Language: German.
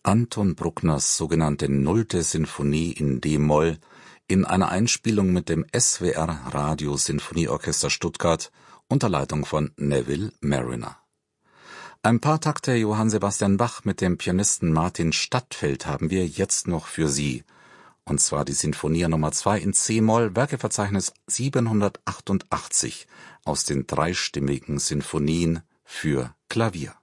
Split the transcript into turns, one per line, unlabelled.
Anton Bruckners sogenannte Nullte Sinfonie in d-Moll in einer Einspielung mit dem SWR Radiosinfonieorchester Stuttgart unter Leitung von Neville Marriner. Ein paar Takte Johann Sebastian Bach mit dem Pianisten Martin Stadtfeld haben wir jetzt noch für Sie, und zwar die Sinfonie Nummer 2 in c-Moll, Werkeverzeichnis 788 aus den dreistimmigen Sinfonien für Klavier.